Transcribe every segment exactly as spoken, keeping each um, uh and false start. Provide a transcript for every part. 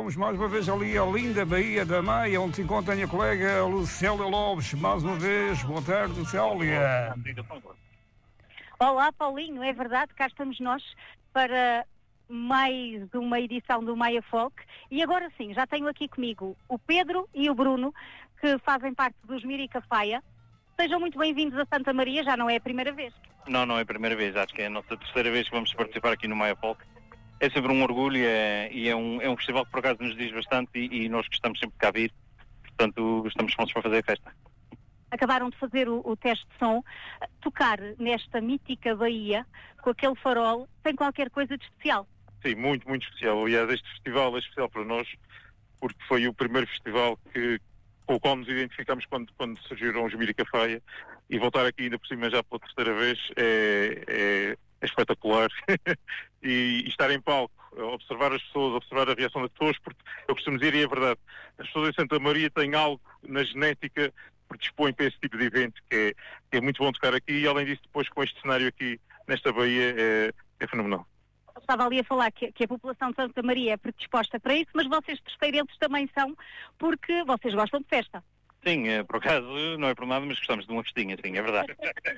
vamos mais uma vez ali à linda Baía da Maia, onde se encontra a minha colega Lucélia Lopes. Mais uma vez, boa tarde, Lucélia. Olá, Paulinho, é verdade, cá estamos nós para mais uma edição do Maia Folk. E agora sim, já tenho aqui comigo o Pedro e o Bruno, que fazem parte dos Mirica Faia. Sejam muito bem-vindos a Santa Maria, já não é a primeira vez. Não, não é a primeira vez, acho que é a nossa terceira vez que vamos participar aqui no Maia Folk. É sempre um orgulho é, e é um, é um festival que por acaso nos diz bastante e, e nós gostamos sempre de cá vir, portanto estamos prontos para fazer a festa. Acabaram de fazer o, o teste de som, tocar nesta mítica baía, com aquele farol, tem qualquer coisa de especial. Sim, muito, muito especial. Aliás, este festival é especial para nós, porque foi o primeiro festival que, com o qual nos identificamos quando, quando surgiram os Mirica Faia, e voltar aqui ainda por cima já pela terceira vez é, é, é espetacular. e, e estar em palco, observar as pessoas, observar a reação das pessoas, porque eu costumo dizer, e é verdade, as pessoas em Santa Maria têm algo na genética que dispõem para esse tipo de evento, que é, que é muito bom tocar aqui, e além disso, depois com este cenário aqui, nesta baía, é, é fenomenal. Estava ali a falar que, que a população de Santa Maria é predisposta para isso, mas vocês terceirentos também são, porque vocês gostam de festa. Sim, uh, por acaso não é por nada, mas gostamos de uma festinha, sim, é verdade.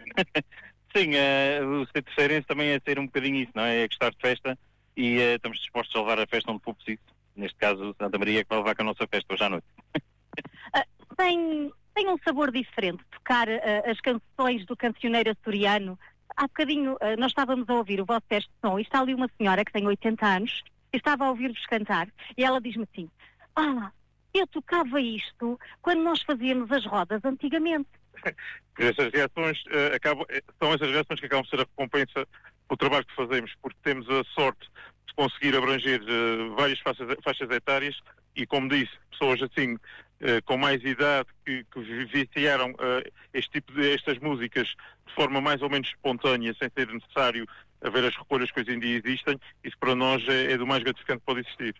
Sim, uh, o ser terceirense também é ser um bocadinho isso, não é? É gostar de festa e uh, estamos dispostos a levar a festa onde for preciso. Neste caso, Santa Maria é que vai levar com a nossa festa hoje à noite. uh, tem, tem um sabor diferente tocar uh, as canções do cancioneiro açoriano. Há bocadinho uh, nós estávamos a ouvir o vosso teste de som e está ali uma senhora que tem oitenta anos e estava a ouvir-vos cantar e ela diz-me assim: ah, eu tocava isto quando nós fazíamos as rodas antigamente. Essas reações uh, acabam, são essas reações que acabam por ser a recompensa do trabalho que fazemos, porque temos a sorte de conseguir abranger uh, várias faixas, faixas etárias e, como disse, pessoas assim uh, com mais idade que, que viciaram uh, este tipo de estas músicas de forma mais ou menos espontânea, sem ser necessário haver as recolhas que hoje em dia existem. Isso para nós é, é do mais gratificante que pode existir.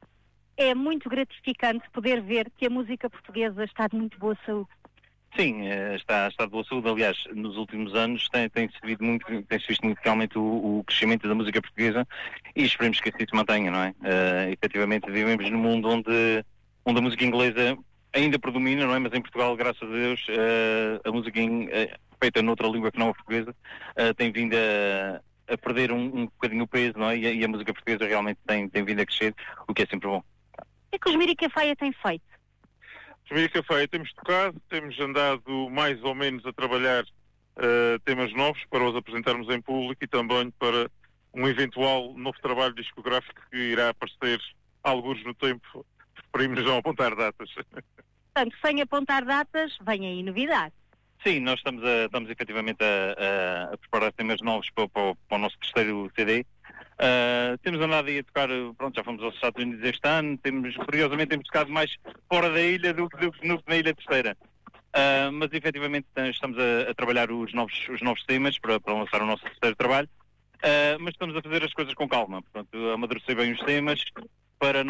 É muito gratificante poder ver que a música portuguesa está de muito boa saúde. Sim, está, está de boa saúde. Aliás, nos últimos anos tem, tem-se visto muito, tem-se visto muito realmente o, o crescimento da música portuguesa e esperemos que assim se mantenha, não é? Uh, efetivamente vivemos num mundo onde, onde a música inglesa ainda predomina, não é? Mas em Portugal, graças a Deus, uh, a música in, uh, feita noutra língua que não a portuguesa uh, tem vindo a, a perder um, um bocadinho o peso, não é? E a, e a música portuguesa realmente tem, tem vindo a crescer, o que é sempre bom. O que é que os Mirica Faia têm feito? Os Mirica Faia temos tocado, temos andado mais ou menos a trabalhar uh, temas novos para os apresentarmos em público e também para um eventual novo trabalho discográfico que irá aparecer alguns no tempo. Preferimos não apontar datas. Portanto, sem apontar datas, vem aí novidade. Sim, nós estamos, a, estamos efetivamente a, a, a preparar temas novos para, para, para o nosso terceiro C D. Uh, temos andado aí a tocar, pronto, já fomos aos Estados Unidos este ano, temos, curiosamente temos tocado mais fora da ilha do que na Ilha Terceira. Uh, mas efetivamente estamos a, a trabalhar os novos, os novos temas para, para lançar o nosso terceiro trabalho, uh, mas estamos a fazer as coisas com calma, portanto, a amadurecer bem os temas para